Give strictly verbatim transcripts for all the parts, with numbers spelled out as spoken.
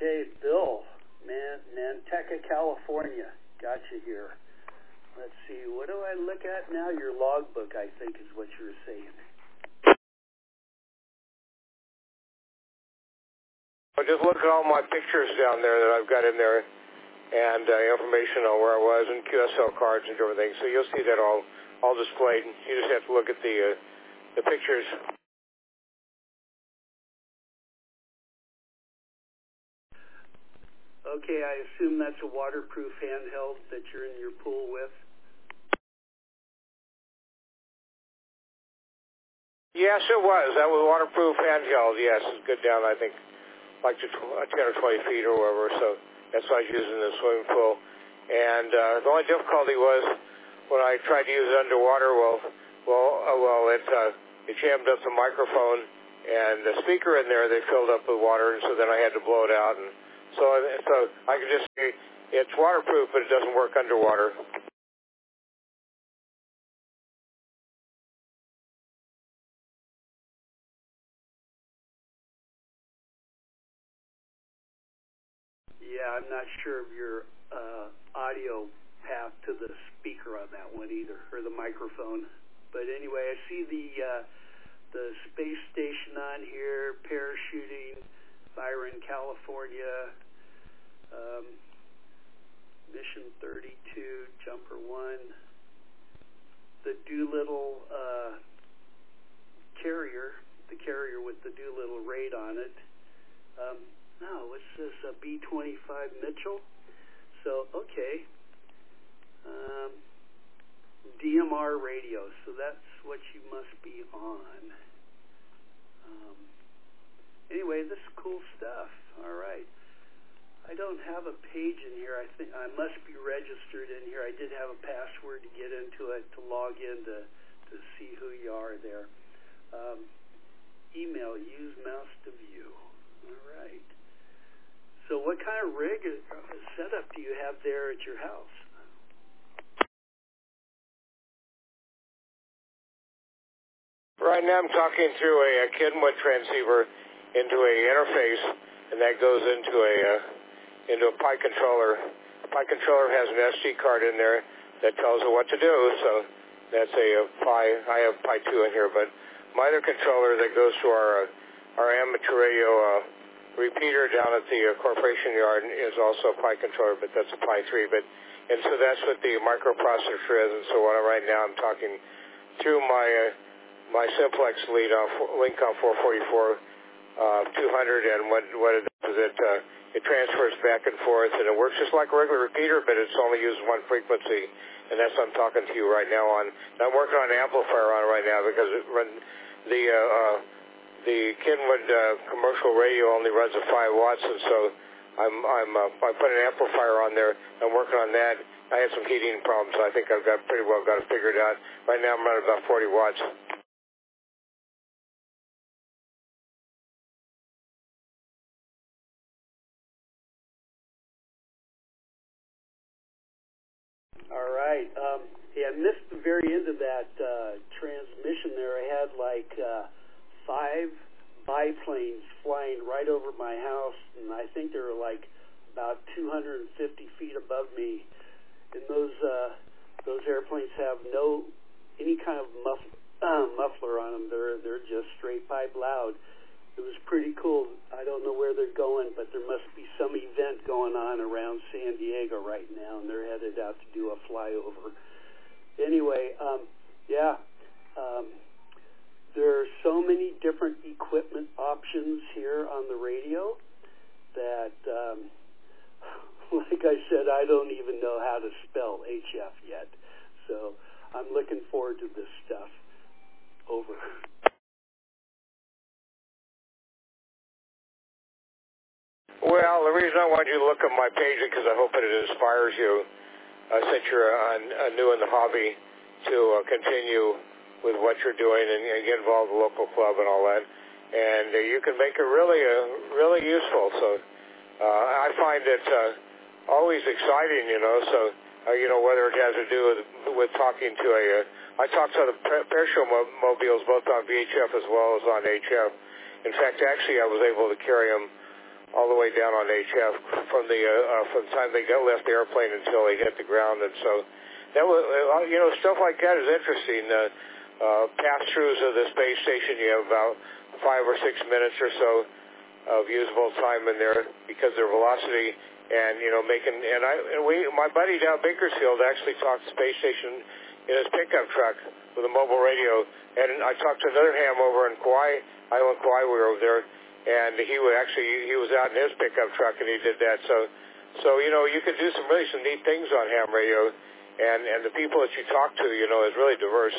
Okay, Bill, Man, Nantucket, California. Gotcha here. Let's see, what do I look at now? Your logbook, I think, is what you were saying. Well, just look at all my pictures down there that I've got in there, and uh, information on where I was, and Q S L cards and different things. So you'll see that all all displayed. You just have to look at the uh, the pictures. Okay, I assume that's a waterproof handheld that you're in your pool with? Yes, it was. That was waterproof handheld. Yes, it's good down, I think, like to ten or twenty feet or whatever. So that's what I was using in the swimming pool. And uh, the only difficulty was when I tried to use it underwater. Well, well, uh, well, it uh, it jammed up the microphone and the speaker in there. They filled up with water, and so then I had to blow it out. And so, so I could just say it's waterproof, but it doesn't work underwater. Yeah, I'm not sure of your uh, audio path to the speaker on that one either, or the microphone. But anyway, I see the uh, the space station on here, parachuting, Byron, California, um, Mission thirty-two, Jumper one, the Doolittle uh, carrier, the carrier with the Doolittle raid on it. Um, No, what's this, a B twenty-five Mitchell? So, okay. Um, D M R radio, so that's what you must be on. Um, anyway, this is cool stuff. All right. I don't have a page in here. I think I must be registered in here. I did have a password to get into it, to log in to, to see who you are there. Um, email, use mouse to view. All right. So what kind of rig setup do you have there at your house? Right now I'm talking through a, a Kenwood transceiver into a interface, and that goes into a uh, into a Pi controller. The Pi controller has an S D card in there that tells it what to do, so that's a, a Pi. I have Pi two in here, but my other controller that goes to our uh, our amateur radio uh, repeater down at the uh, Corporation Yard is also a Pi controller, but that's a Pi three. But and so that's what the microprocessor is. And so what I, right now I'm talking through my uh, my simplex lead on Lincom four forty-four uh, two hundred, and what what it does is it uh, it transfers back and forth, and it works just like a regular repeater, but it's only using one frequency, and that's what I'm talking to you right now on. And I'm working on an amplifier on it right now because it run the uh, uh, The Kenwood uh, commercial radio only runs at five watts, and so I'm I'm uh, I put an amplifier on there. I'm working on that. I had some heating problems, so I think I've got pretty well got it figured out. Right now I'm running about forty watts. All right. Um, yeah, I missed the very end of that uh, transmission there. I had like uh, five biplanes flying right over my house, and I think they were like about two hundred fifty feet above me. And those uh, those airplanes have no any kind of muff, uh, muffler on them. They're they're just straight pipe loud. It was pretty cool. I don't know where they're going, but there must be some event going on around San Diego right now, and they're headed out to do a flyover. Anyway, um, yeah. Um, There are so many different equipment options here on the radio that, um, like I said, I don't even know how to spell H F yet. So I'm looking forward to this stuff. Over. Well, the reason I wanted you to look at my page is because I hope that it inspires you, uh, since you're uh, uh, new in the hobby, to uh, continue with what you're doing and, and get involved with the local club and all that. And uh, you can make it really, uh, really useful. So uh, I find it uh, always exciting, you know, so, uh, you know, whether it has to do with, with talking to a, uh, I talk to the parachute mobiles both on V H F as well as on H F. In fact, actually, I was able to carry them all the way down on H F from the uh, uh, from the time they got left the airplane until they hit the ground. And so that was, uh, you know, stuff like that is interesting. Uh, uh, pass-throughs of the space station, you have about five or six minutes or so of usable time in there because of their velocity. And, you know, making, and I, and we, my buddy down Bakersfield actually talked the space station in his pickup truck with a mobile radio. And I talked to another ham over in Kauai, Island Kauai, we were over there, and he would actually, he was out in his pickup truck and he did that. So, so, you know, you could do some really some neat things on ham radio, and, and the people that you talk to, you know, is really diverse.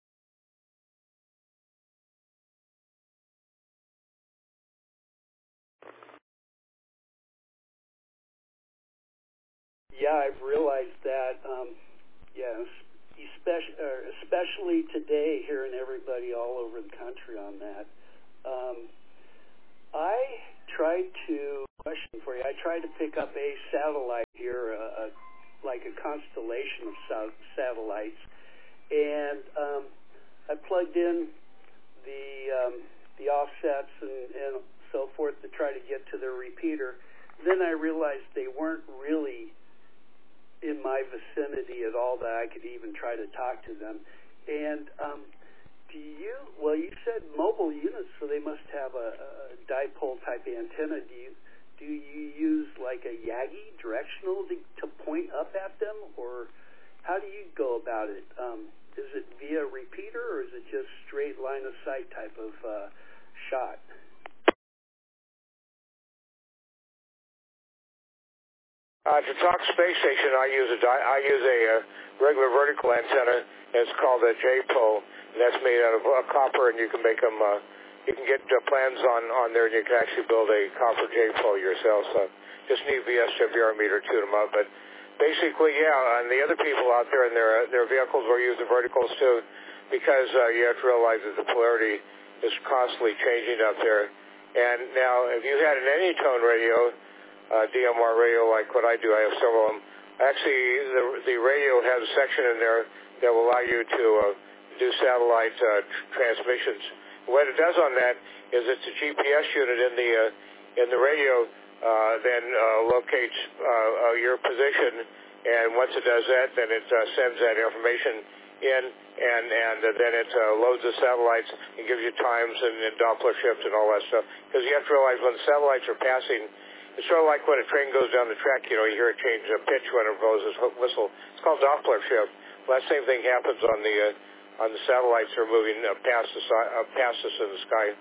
Yeah, I've realized that. Um, yes, especially, uh, especially today, hearing everybody all over the country on that. Um, I tried to question for you. I tried to pick up a satellite here, a, a, like a constellation of sa- satellites, and um, I plugged in the um, the offsets and, and so forth to try to get to their repeater. Then I realized they weren't really in my vicinity at all that I could even try to talk to them. And um, do you, well, you said mobile units, so they must have a, a dipole type antenna. Do you do you use like a Yagi directional to, to point up at them, or how do you go about it? Um, is it via repeater, or is it just straight line of sight type of uh, shot? Uh, to talk space station, I use a di- I use a uh, regular vertical antenna. It's called a J-pole, and that's made out of uh, copper, and you can make them. Uh, you can get uh, plans on, on there, and you can actually build a copper J-pole yourself. So just need V S W R meter to tune them up. But basically, yeah, and the other people out there in their their vehicles will use the verticals too, because uh, you have to realize that the polarity is constantly changing up there. And now, if you had an anytone radio. Uh, D M R radio like what I do. I have several of them. Actually, the, the radio has a section in there that will allow you to uh, do satellite uh, tr- transmissions. What it does on that is it's a G P S unit in the uh, in the radio uh, then uh, locates uh, uh, your position, and once it does that, then it uh, sends that information in, and and uh, then it uh, loads the satellites and gives you times and, and Doppler shift and all that stuff. Because you have to realize when the satellites are passing. It's sort of like when a train goes down the track, you know, you hear it change a pitch when it blows its whistle. It's called Doppler shift. Well, that same thing happens on the uh, on the satellites that are moving uh, past the uh, past us in the sky.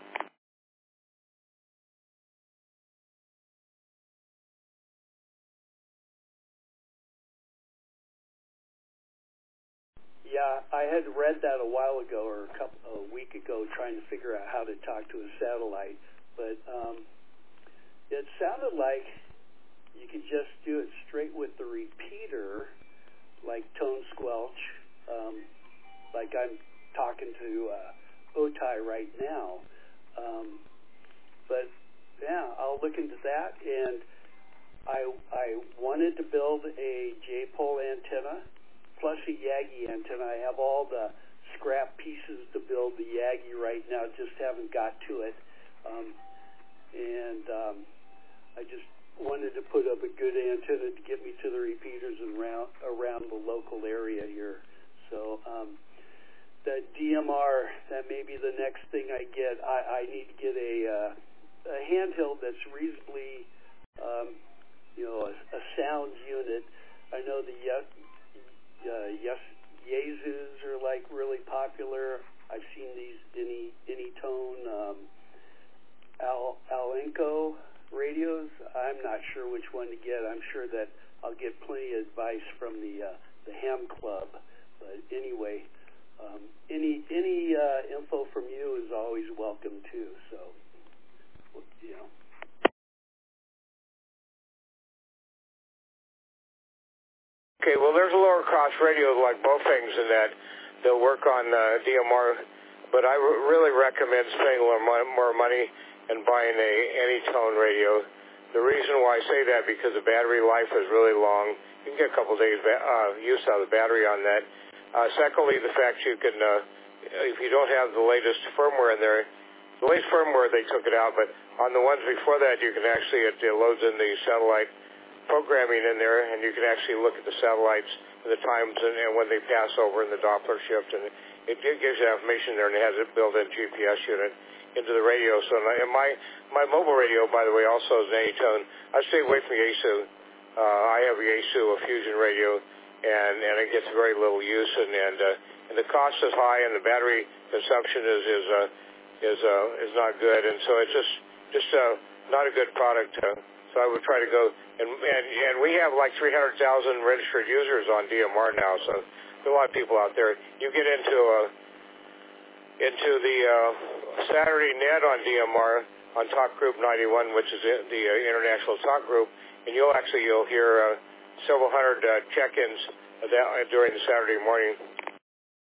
Yeah, I had read that a while ago or a couple a week ago, trying to figure out how to talk to a satellite, but um, it sounded like you could just do it straight with the repeater, like tone squelch, um, like I'm talking to uh, Otai right now. Um, but yeah, I'll look into that. And I I wanted to build a J-pole antenna plus a Yagi antenna. I have all the scrap pieces to build the Yagi right now. Just haven't got to it. Um, and um, I just wanted to put up a good antenna to get me to the repeaters and around, around the local area here. So um, that D M R, that may be the next thing I get. I, I need to get a, uh, a handheld that's reasonably, um, you know, a, a sound unit. I know the yes, uh, yes, Yaesus are like really popular. I've seen these any any tone um, Al Alenco radios. I'm not sure which one to get. I'm sure that I'll get plenty of advice from the uh, the Ham Club. But anyway, um, any any uh, info from you is always welcome too. So, you know. Okay, well, there's a lower cost radio like Bofang's in that they'll work on uh, D M R, but I r- really recommend spending a little mo- more money and buying a anytone radio. The reason why I say that because the battery life is really long. You can get a couple of days ba- uh, use out of the battery on that. Uh, secondly, the fact you can, uh, if you don't have the latest firmware in there, the latest firmware they took it out, but On the ones before that, you can actually, it, it loads in the satellite programming in there, and you can actually look at the satellites and the times and, and when they pass over in the Doppler shift, and it, it gives you information there, and it has a built-in G P S unit into the radio. So and my my mobile radio, by the way, also is an Anytone. I stay away from the Yaesu. Uh, I have a Yaesu, a fusion radio, and, and it gets very little use, and and, uh, and the cost is high, and the battery consumption is is uh, is uh, is not good, and so it's just just uh, not a good product. Uh, so I would try to go, and and, and we have like three hundred thousand registered users on D M R now, so there's a lot of people out there. You get into uh, into the uh, Saturday Net on D M R on Talk Group ninety-one, which is the uh, international talk group, and you'll actually you'll hear uh, several hundred uh, check-ins that, uh, during the Saturday morning